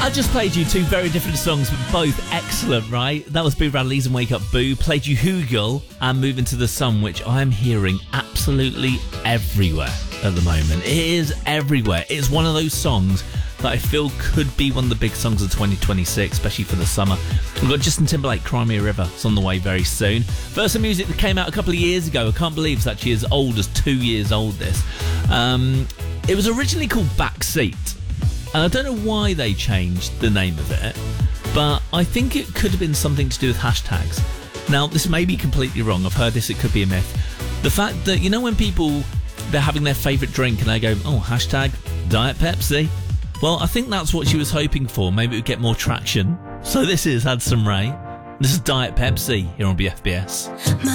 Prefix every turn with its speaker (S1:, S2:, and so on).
S1: I just played you two very different songs, but both excellent, right? That was Boo Radley's and Wake Up Boo. Played you Hoogle and Move Into the Sun, which I am hearing absolutely everywhere at the moment. It is everywhere. It's one of those songs that I feel could be one of the big songs of 2026, especially for the summer. We've got Justin Timberlake, Cry Me a River. It's on the way very soon. First, some music that came out a couple of years ago. I can't believe it's actually as old as 2 years old, this. It was originally called Backseat. And I don't know why they changed the name of it, but I think it could have been something to do with hashtags. Now, this may be completely wrong. I've heard this, it could be a myth. The fact that, you know, when people, they're having their favourite drink and they go, oh, hashtag Diet Pepsi. Well, I think that's what she was hoping for. Maybe it would get more traction. So this is Addison Rae. This is Diet Pepsi here on BFBS.